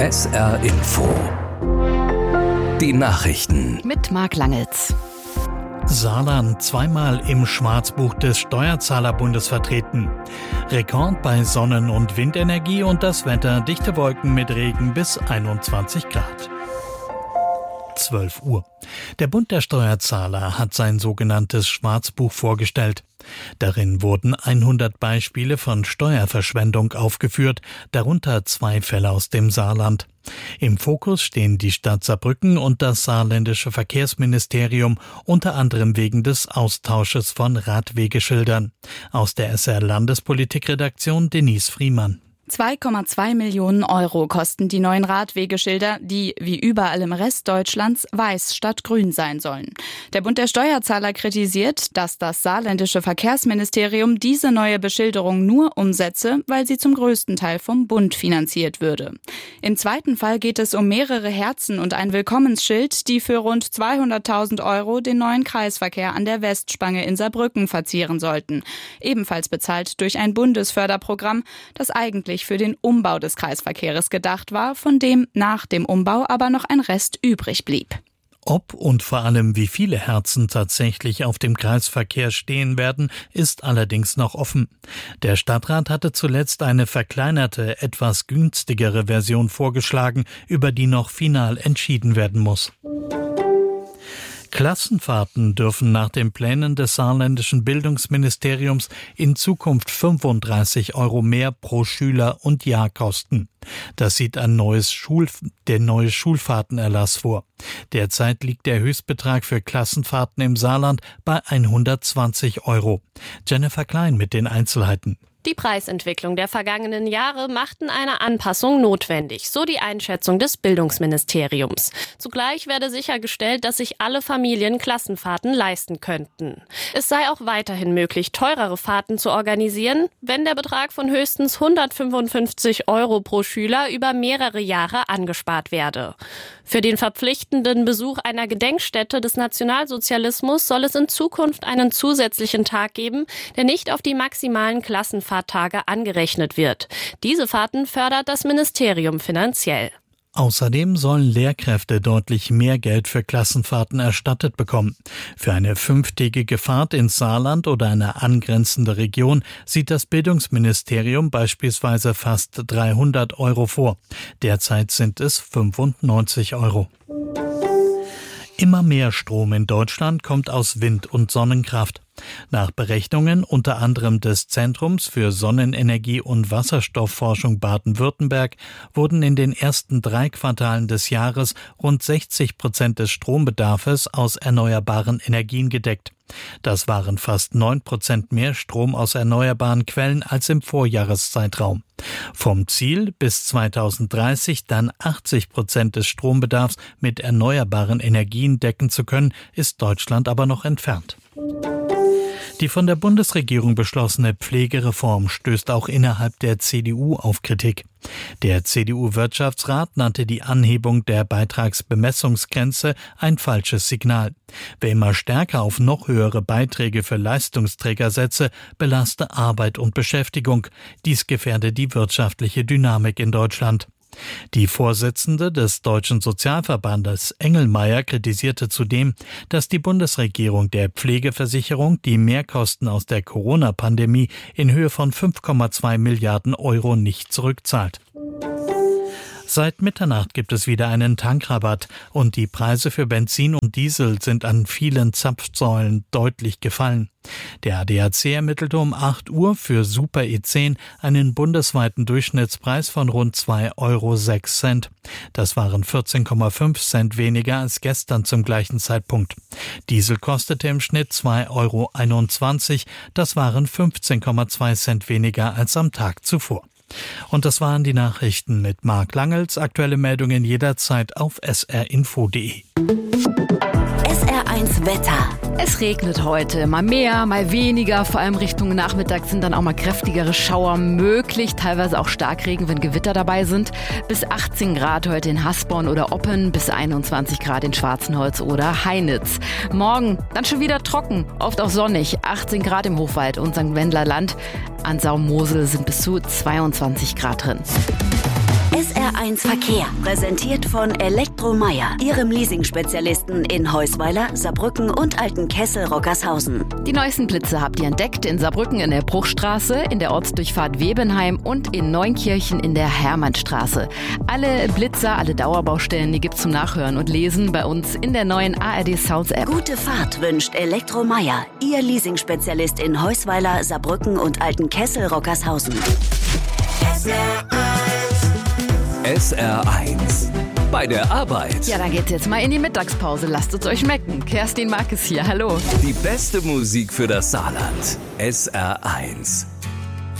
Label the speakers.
Speaker 1: SR Info. Die Nachrichten.
Speaker 2: Mit Marc Langels.
Speaker 3: Saarland zweimal im Schwarzbuch des Steuerzahlerbundes vertreten. Rekord bei Sonnen- und Windenergie und das Wetter, dichte Wolken mit Regen bis 21 Grad. 12 Uhr. Der Bund der Steuerzahler hat sein sogenanntes Schwarzbuch vorgestellt. Darin wurden 100 Beispiele von Steuerverschwendung aufgeführt, darunter 2 Fälle aus dem Saarland. Im Fokus stehen die Stadt Saarbrücken und das saarländische Verkehrsministerium, unter anderem wegen des Austausches von Radwegeschildern. Aus der SR-Landespolitikredaktion Denise Friemann.
Speaker 2: 2,2 Millionen Euro kosten die neuen Radwegeschilder, die, wie überall im Rest Deutschlands, weiß statt grün sein sollen. Der Bund der Steuerzahler kritisiert, dass das saarländische Verkehrsministerium diese neue Beschilderung nur umsetze, weil sie zum größten Teil vom Bund finanziert würde. Im zweiten Fall geht es um mehrere Herzen und ein Willkommensschild, die für rund 200.000 Euro den neuen Kreisverkehr an der Westspange in Saarbrücken verzieren sollten. Ebenfalls bezahlt durch ein Bundesförderprogramm, das eigentlich für den Umbau des Kreisverkehrs gedacht war, von dem nach dem Umbau aber noch ein Rest übrig blieb.
Speaker 3: Ob und vor allem wie viele Herzen tatsächlich auf dem Kreisverkehr stehen werden, ist allerdings noch offen. Der Stadtrat hatte zuletzt eine verkleinerte, etwas günstigere Version vorgeschlagen, über die noch final entschieden werden muss. Klassenfahrten dürfen nach den Plänen des saarländischen Bildungsministeriums in Zukunft 35 Euro mehr pro Schüler und Jahr kosten. Das sieht der neue Schulfahrtenerlass vor. Derzeit liegt der Höchstbetrag für Klassenfahrten im Saarland bei 120 Euro. Jennifer Klein mit den Einzelheiten.
Speaker 4: Die Preisentwicklung der vergangenen Jahre machten eine Anpassung notwendig, so die Einschätzung des Bildungsministeriums. Zugleich werde sichergestellt, dass sich alle Familien Klassenfahrten leisten könnten. Es sei auch weiterhin möglich, teurere Fahrten zu organisieren, wenn der Betrag von höchstens 155 Euro pro Schüler über mehrere Jahre angespart werde. Für den verpflichtenden Besuch einer Gedenkstätte des Nationalsozialismus soll es in Zukunft einen zusätzlichen Tag geben, der nicht auf die maximalen Klassenfahrttage angerechnet wird. Diese Fahrten fördert das Ministerium finanziell.
Speaker 3: Außerdem sollen Lehrkräfte deutlich mehr Geld für Klassenfahrten erstattet bekommen. Für eine 5-tägige Fahrt ins Saarland oder eine angrenzende Region sieht das Bildungsministerium beispielsweise fast 300 Euro vor. Derzeit sind es 95 Euro. Immer mehr Strom in Deutschland kommt aus Wind- und Sonnenkraft. Nach Berechnungen unter anderem des Zentrums für Sonnenenergie und Wasserstoffforschung Baden-Württemberg wurden in den ersten 3 Quartalen des Jahres rund 60% des Strombedarfs aus erneuerbaren Energien gedeckt. Das waren fast 9% mehr Strom aus erneuerbaren Quellen als im Vorjahreszeitraum. Vom Ziel, bis 2030 dann 80% des Strombedarfs mit erneuerbaren Energien decken zu können, ist Deutschland aber noch entfernt. Die von der Bundesregierung beschlossene Pflegereform stößt auch innerhalb der CDU auf Kritik. Der CDU-Wirtschaftsrat nannte die Anhebung der Beitragsbemessungsgrenze ein falsches Signal. Wer immer stärker auf noch höhere Beiträge für Leistungsträger setze, belaste Arbeit und Beschäftigung. Dies gefährde die wirtschaftliche Dynamik in Deutschland. Die Vorsitzende des Deutschen Sozialverbandes Engelmeier kritisierte zudem, dass die Bundesregierung der Pflegeversicherung die Mehrkosten aus der Corona-Pandemie in Höhe von 5,2 Milliarden Euro nicht zurückzahlt. Seit Mitternacht gibt es wieder einen Tankrabatt und die Preise für Benzin und Diesel sind an vielen Zapfsäulen deutlich gefallen. Der ADAC ermittelte um 8 Uhr für Super E10 einen bundesweiten Durchschnittspreis von rund 2,06 Euro. Das waren 14,5 Cent weniger als gestern zum gleichen Zeitpunkt. Diesel kostete im Schnitt 2,21 Euro. Das waren 15,2 Cent weniger als am Tag zuvor. Und das waren die Nachrichten mit Marc Langels. Aktuelle Meldungen jederzeit auf srinfo.de.
Speaker 2: SR1 Wetter. Es regnet heute, mal mehr, mal weniger. Vor allem Richtung Nachmittag sind dann auch mal kräftigere Schauer möglich. Teilweise auch Starkregen, wenn Gewitter dabei sind. Bis 18 Grad heute in Hasborn oder Oppen, bis 21 Grad in Schwarzenholz oder Heinitz. Morgen dann schon wieder trocken, oft auch sonnig. 18 Grad im Hochwald und St. Wendler Land. An Saumosel sind bis zu 22 Grad drin. SR
Speaker 5: SR1 Verkehr, präsentiert von Elektromeier, Ihrem Leasing-Spezialisten in Heusweiler, Saarbrücken und Altenkessel-Rockershausen.
Speaker 6: Die neuesten Blitze habt ihr entdeckt in Saarbrücken in der Bruchstraße, in der Ortsdurchfahrt Webenheim und in Neunkirchen in der Hermannstraße. Alle Blitzer, alle Dauerbaustellen, die gibt's zum Nachhören und Lesen bei uns in der neuen ARD Sounds App.
Speaker 5: Gute Fahrt wünscht Elektromeier, Ihr Leasing-Spezialist in Heusweiler, Saarbrücken und Altenkessel-Rockershausen.
Speaker 1: SR1 bei der Arbeit.
Speaker 6: Ja, dann geht's jetzt mal in die Mittagspause. Lasst es euch schmecken. Kerstin Markes hier, hallo.
Speaker 1: Die beste Musik für das Saarland. SR1.